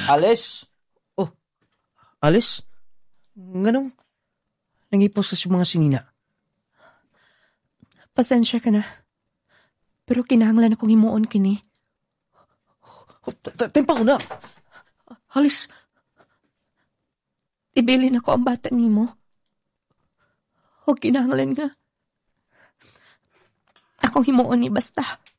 Alice? Oh, Alice? Nganong nangipos ka sa mga sinina? Pasensya ka na. Pero kinahanglan akong himuon kini. Tempa ko na. Alice, Ibilin ako ang bata nimo. O kinahanglan nga. Akong himuon ni basta.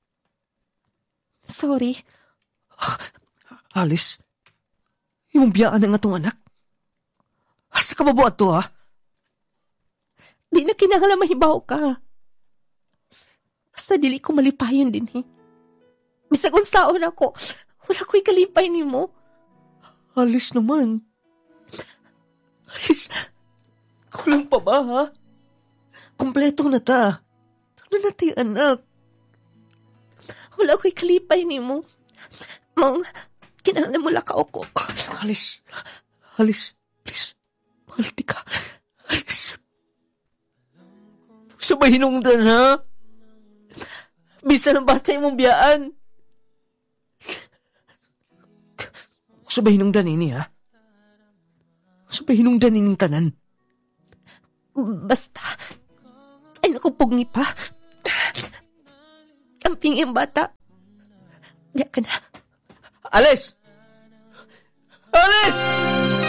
Sorry. Alice, yung biyaan ng atong anak. Asa ka mabuhat to, ha? Di na kinahanglan mahibaw ka. Basta dili ko malipayon din Bisag unsaon ako, wala ko'y kalipay nimo. Alice naman. Alice, kulang pa ba, ha? Kompleto na ta. Ano na tayo, anak? Wala ko'y kalipay nimo. Mong, kinahanglan mo lakaw ko. Alice, please. Malti ka. Alice. Sabay hinungdan, ha? Bisa ng bata yung mong biyaan. Sabay hinungdan ini, ha? Sabay hinungdan ining tanan. Basta, ay naku pugni pa. Kamping yung bata. Diyan ka na. Alice! Alice!